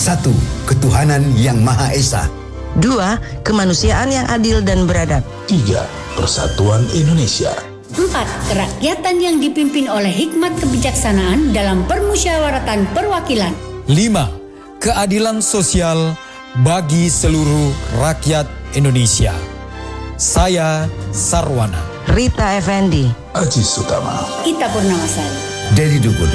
1. Ketuhanan yang Maha Esa. 2. Kemanusiaan yang adil dan beradab. 3. Persatuan Indonesia. 4. Kerakyatan yang dipimpin oleh hikmat kebijaksanaan dalam permusyawaratan perwakilan. 5. Keadilan sosial bagi seluruh rakyat Indonesia. Saya Sarwana. Rita Effendi. Aziz Utama. Ita Purnamasari. Dedi Dukun.